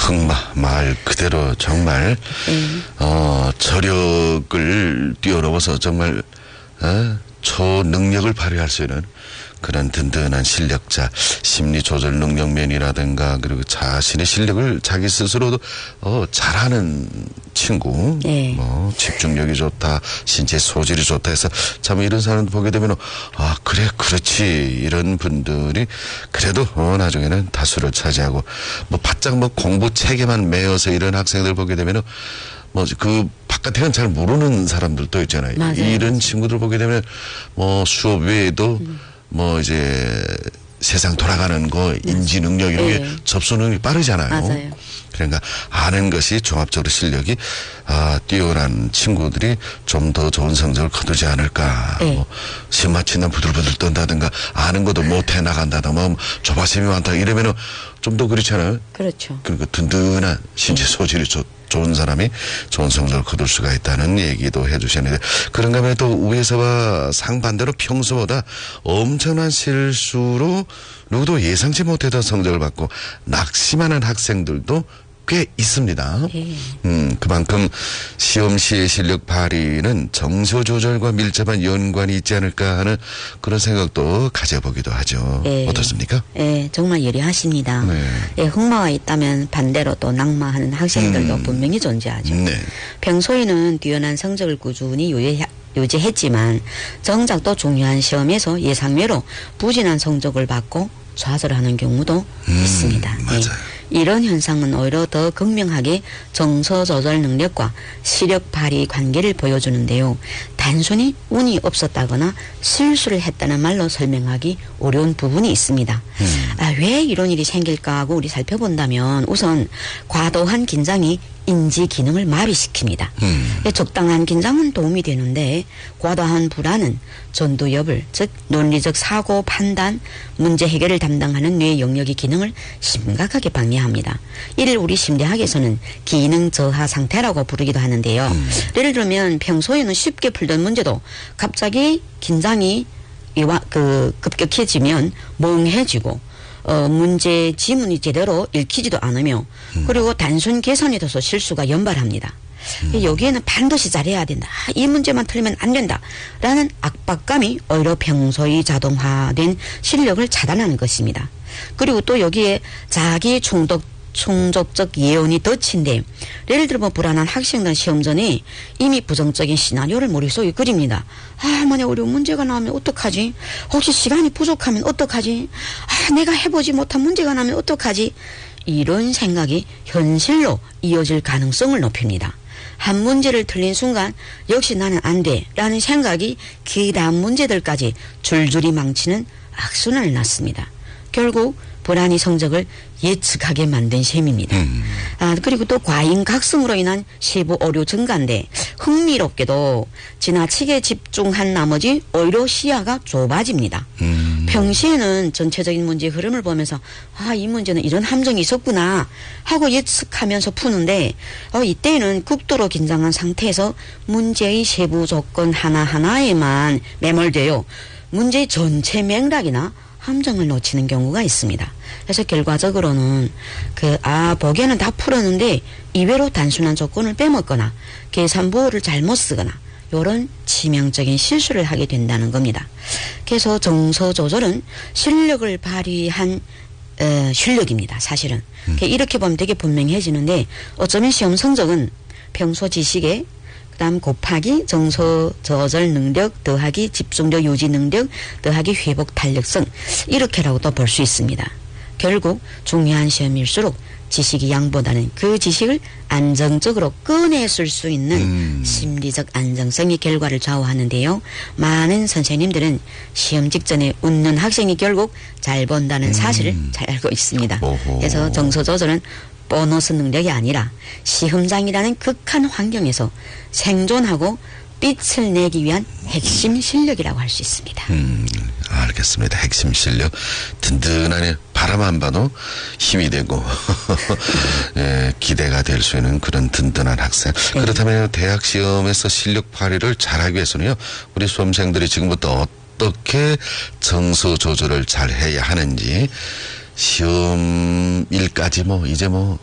흑마 말 그대로 정말 저력을 뛰어넘어서 정말 초능력을 발휘할 수 있는 그런 든든한 실력자, 심리 조절 능력면이라든가 그리고 자신의 실력을 자기 스스로도 잘하는 친구, 뭐 집중력이 좋다, 신체 소질이 좋다 해서 참 이런 사람 보게 되면 그래 그렇지 이런 분들이 그래도 나중에는 다수를 차지하고 뭐 바짝 뭐 공부 체계만 매여서 이런 학생들 보게 되면은 뭐 그 바깥에는 잘 모르는 사람들도 있잖아요. 맞아요. 이런 친구들 보게 되면 뭐 수업 외에도 뭐 이제 세상 돌아가는 거 인지 능력 이런 게 접수 능력이 빠르잖아요. 맞아요. 그러니까 아는 것이 종합적으로 실력이 뛰어난 친구들이 좀 더 좋은 성적을 거두지 않을까. 뭐 시험 마치면 부들부들 떤다든가 아는 것도 못해 나간다든가 뭐 조바심이 많다 이러면은 좀 더 그렇잖아요. 그렇죠. 그리고 든든한 신체 소질이 좋은 사람이 좋은 성적을 거둘 수가 있다는 얘기도 해주셨는데 그런가 하면 또 위에서와 상반대로 평소보다 엄청난 실수로 누구도 예상치 못했던 성적을 받고 낙심하는 학생들도 꽤 있습니다. 그만큼 시험 시의 실력 발휘는 정서 조절과 밀접한 연관이 있지 않을까 하는 그런 생각도 가져보기도 하죠. 어떻습니까? 정말 예리하십니다. 흑마가 있다면 반대로 또 낙마하는 학생들도 분명히 존재하죠. 평소에는 뛰어난 성적을 꾸준히 유지했지만 정작 또 중요한 시험에서 예상외로 부진한 성적을 받고 좌절하는 경우도 있습니다. 맞아요. 이런 현상은 오히려 더 극명하게 정서 조절 능력과 시력 발휘 관계를 보여주는데요. 단순히 운이 없었다거나 실수를 했다는 말로 설명하기 어려운 부분이 있습니다. 왜 이런 일이 생길까 하고 우리 살펴본다면 우선 과도한 긴장이 인지 기능을 마비시킵니다. 적당한 긴장은 도움이 되는데 과도한 불안은 전두엽을 즉 논리적 사고 판단 문제 해결을 담당하는 뇌 영역의 기능을 심각하게 방해합니다. 이를 우리 심리학에서는 기능 저하 상태라고 부르기도 하는데요. 예를 들면 평소에는 쉽게 풀던 문제도 갑자기 긴장이 급격해지면 멍해지고 문제 지문이 제대로 읽히지도 않으며 그리고 단순 계산이 돼서 실수가 연발합니다. 여기에는 반드시 잘해야 된다. 이 문제만 틀리면 안 된다. 라는 압박감이 오히려 평소의 자동화된 실력을 차단하는 것입니다. 그리고 또 여기에 자기 충족적 예언이 덧친데 예를 들어 불안한 학생들 시험 전에 이미 부정적인 시나리오를 머릿속에 그립니다. 만약 어려운 문제가 나오면 어떡하지? 혹시 시간이 부족하면 어떡하지? 내가 해보지 못한 문제가 나면 어떡하지? 이런 생각이 현실로 이어질 가능성을 높입니다. 한 문제를 틀린 순간 역시 나는 안 돼 라는 생각이 기다란 문제들까지 줄줄이 망치는 악순환을 낳습니다. 결국 불안이 성적을 예측하게 만든 셈입니다. 그리고 또 과잉각성으로 인한 세부 오류 증가인데 흥미롭게도 지나치게 집중한 나머지 오히려 시야가 좁아집니다. 평시에는 전체적인 문제의 흐름을 보면서 이 문제는 이런 함정이 있었구나 하고 예측하면서 푸는데 이때는 극도로 긴장한 상태에서 문제의 세부 조건 하나하나에만 매몰되어 문제의 전체 맥락이나 함정을 놓치는 경우가 있습니다. 그래서 결과적으로는 보기에는 다 풀었는데 이외로 단순한 조건을 빼먹거나 계산보호를 잘못 쓰거나 이런 치명적인 실수를 하게 된다는 겁니다. 그래서 정서 조절은 실력을 발휘한 실력입니다. 사실은. 이렇게 보면 되게 분명해지는데 어쩌면 시험 성적은 평소 지식에 그다음 곱하기 정서 조절 능력 더하기 집중력 유지 능력 더하기 회복 탄력성 이렇게라고도 볼 수 있습니다. 결국 중요한 시험일수록 지식이 양보다는 그 지식을 안정적으로 꺼내쓸 수 있는 심리적 안정성이 결과를 좌우하는데요. 많은 선생님들은 시험 직전에 웃는 학생이 결국 잘 본다는 사실을 잘 알고 있습니다. 그래서 정서 조절은 보너스 능력이 아니라 시험장이라는 극한 환경에서 생존하고 빛을 내기 위한 핵심 실력이라고 할 수 있습니다. 알겠습니다. 핵심 실력. 든든하게 바라만 봐도 힘이 되고 기대가 될 수 있는 그런 든든한 학생. 그렇다면 대학 시험에서 실력 발휘를 잘하기 위해서는요. 우리 수험생들이 지금부터 어떻게 정서 조절을 잘 해야 하는지 시험일까지 이제